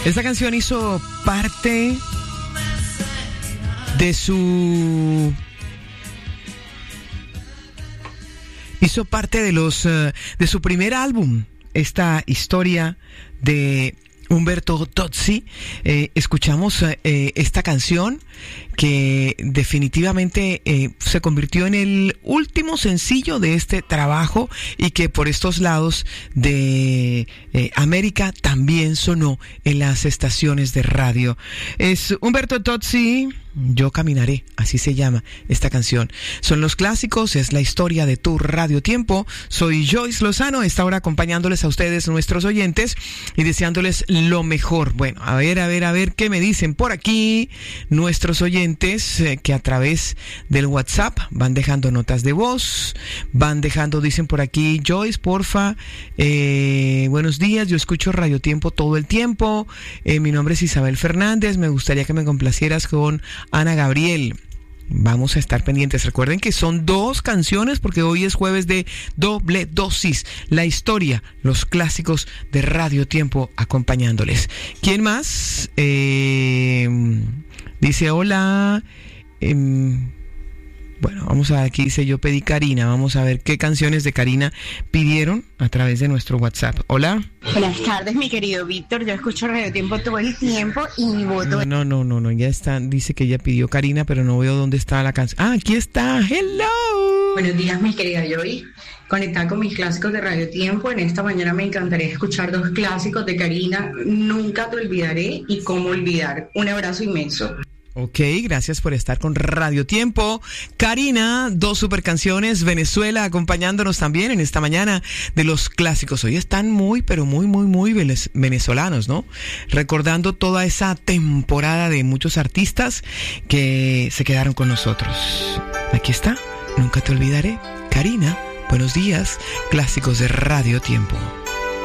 Esta canción hizo parte de su... Hizo parte de su primer álbum, esta historia de Umberto Tozzi. Escuchamos esta canción que definitivamente se convirtió en el último sencillo de este trabajo y que por estos lados de América también sonó en las estaciones de radio. Es Umberto Tozzi, Yo Caminaré, así se llama esta canción. Son los clásicos, es la historia de tu Radio Tiempo. Soy Joyce Lozano, a esta hora acompañándoles a ustedes, nuestros oyentes, y deseándoles lo mejor. Bueno, a ver qué me dicen por aquí nuestros oyentes que a través del WhatsApp van dejando notas de voz, dicen por aquí: Joyce, porfa, buenos días, yo escucho Radio Tiempo todo el tiempo, mi nombre es Isabel Fernández, me gustaría que me complacieras con Ana Gabriel. Vamos a estar pendientes. Recuerden que son 2 canciones porque hoy es jueves de doble dosis. La historia, los clásicos de Radio Tiempo acompañándoles. ¿Quién más? Dice hola. Bueno, vamos a ver, aquí dice yo pedí Karina. Vamos a ver qué canciones de Karina pidieron a través de nuestro WhatsApp. Hola. Buenas tardes, mi querido Víctor. Yo escucho Radio Tiempo todo el tiempo y mi voto... No, ya está. Dice que ella pidió Karina, pero no veo dónde está la canción. Ah, aquí está. Hello. Buenos días, mi querida Joy. Conectada con mis clásicos de Radio Tiempo. En esta mañana me encantaría escuchar 2 clásicos de Karina. Nunca te olvidaré y Cómo olvidar. Un abrazo inmenso. Ok, gracias por estar con Radio Tiempo. Karina, 2 super canciones. Venezuela acompañándonos también en esta mañana de los clásicos. Hoy están muy venezolanos, ¿no? Recordando toda esa temporada de muchos artistas que se quedaron con nosotros. Aquí está, Nunca te olvidaré. Karina, buenos días, clásicos de Radio Tiempo.